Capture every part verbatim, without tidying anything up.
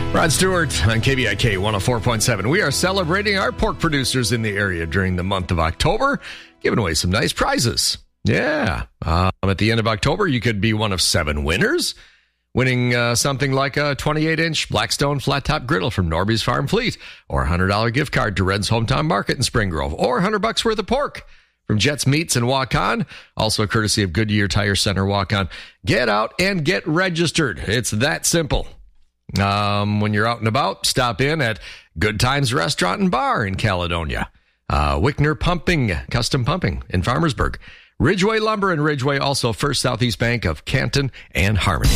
Rod Stewart on K V I K one oh four point seven. We are celebrating our pork producers in the area during the month of October, giving away some nice prizes. Yeah. Um, at the end of October, you could be one of seven winners, winning uh, something like a twenty-eight inch Blackstone flat-top griddle from Norby's Farm Fleet, or a one hundred dollars gift card to Red's Hometown Market in Spring Grove, or one hundred bucks worth of pork from Jets Meats and Walk-On, also courtesy of Goodyear Tire Center Walk-On. Get out and get registered. It's that simple. Um, when you're out and about, stop in at Good Times Restaurant and Bar in Caledonia, uh, Wickner Pumping, Custom Pumping in Farmersburg, Ridgeway Lumber in Ridgeway, also First Southeast Bank of Canton and Harmony.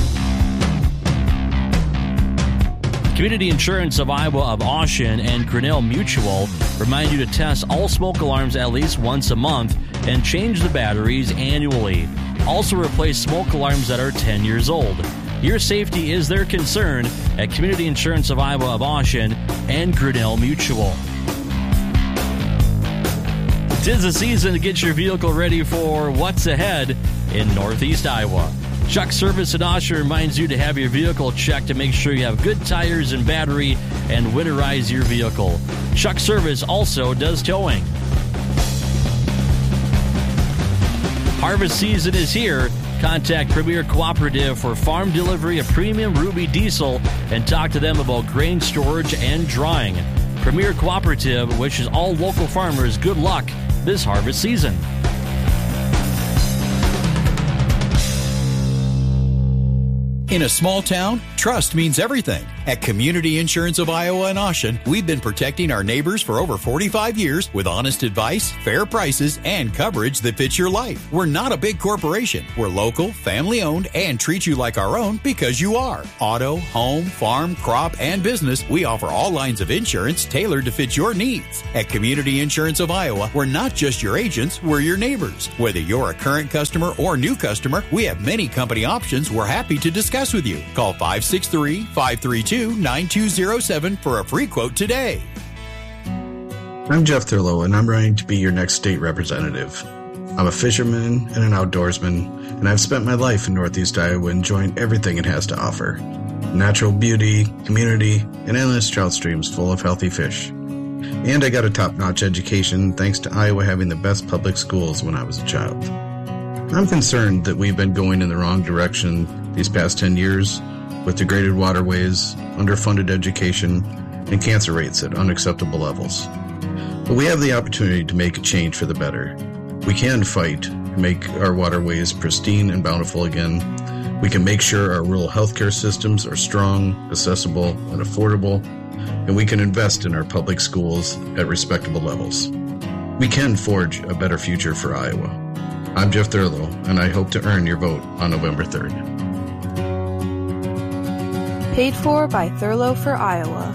Community Insurance of Iowa of Ossian and Grinnell Mutual remind you to test all smoke alarms at least once a month and change the batteries annually. Also replace smoke alarms that are ten years old. Your safety is their concern at Community Insurance of Iowa of Ossian and Grinnell Mutual. Tis the season to get your vehicle ready for what's ahead in Northeast Iowa. Chuck Service in Ossian reminds you to have your vehicle checked to make sure you have good tires and battery and winterize your vehicle. Chuck Service also does towing. Harvest season is here. Contact Premier Cooperative for farm delivery of premium Ruby diesel and talk to them about grain storage and drying. Premier Cooperative wishes all local farmers good luck this harvest season. In a small town, trust means everything. At Community Insurance of Iowa and Ossian, we've been protecting our neighbors for over forty-five years with honest advice, fair prices, and coverage that fits your life. We're not a big corporation. We're local, family-owned, and treat you like our own because you are. Auto, home, farm, crop, and business, we offer all lines of insurance tailored to fit your needs. At Community Insurance of Iowa, we're not just your agents, we're your neighbors. Whether you're a current customer or new customer, we have many company options we're happy to discuss with you. Call five six three, five three two, nine two zero seven for a free quote today. I'm Jeff Thurlow, and I'm running to be your next state representative. I'm a fisherman and an outdoorsman, and I've spent my life in Northeast Iowa enjoying everything it has to offer. Natural beauty, community, and endless trout streams full of healthy fish. And I got a top-notch education thanks to Iowa having the best public schools when I was a child. I'm concerned that we've been going in the wrong direction these past ten years with degraded waterways, underfunded education, and cancer rates at unacceptable levels. But we have the opportunity to make a change for the better. We can fight and make our waterways pristine and bountiful again. We can make sure our rural healthcare systems are strong, accessible, and affordable, and we can invest in our public schools at respectable levels. We can forge a better future for Iowa. I'm Jeff Thurlow, and I hope to earn your vote on November third. Paid for by Thurlow for Iowa.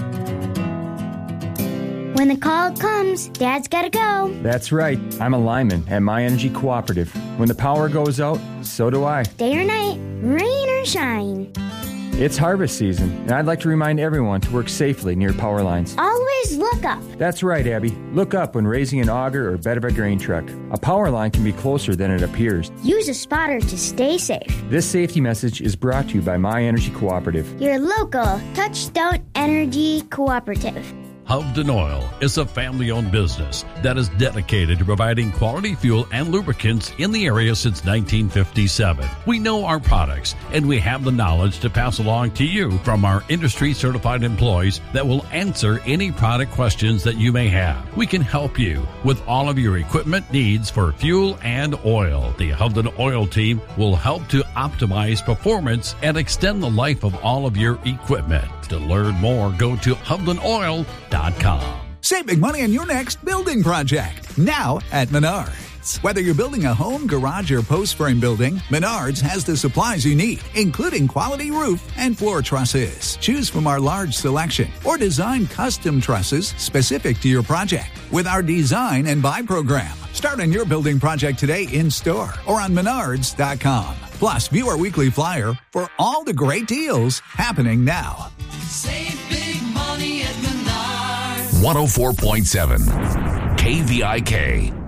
When the call comes, Dad's gotta go. That's right. I'm a lineman at My Energy Cooperative. When the power goes out, so do I. Day or night, rain or shine. It's harvest season, and I'd like to remind everyone to work safely near power lines. Always look up. That's right, Abby. Look up when raising an auger or bed of a grain truck. A power line can be closer than it appears. Use a spotter to stay safe. This safety message is brought to you by My Energy Cooperative. Your local Touchstone Energy Cooperative. Hovden Oil is a family-owned business that is dedicated to providing quality fuel and lubricants in the area since nineteen fifty-seven. We know our products, and we have the knowledge to pass along to you from our industry-certified employees that will answer any product questions that you may have. We can help you with all of your equipment needs for fuel and oil. The Hovden Oil team will help to optimize performance and extend the life of all of your equipment. To learn more, go to hovden oil dot com. Save big money on your next building project, now at Menards. Whether you're building a home, garage, or post frame building, Menards has the supplies you need, including quality roof and floor trusses. Choose from our large selection or design custom trusses specific to your project with our design and buy program. Start on your building project today in store or on menards dot com. Plus, view our weekly flyer for all the great deals happening now. Save big money at Menards. one oh four point seven K V I K.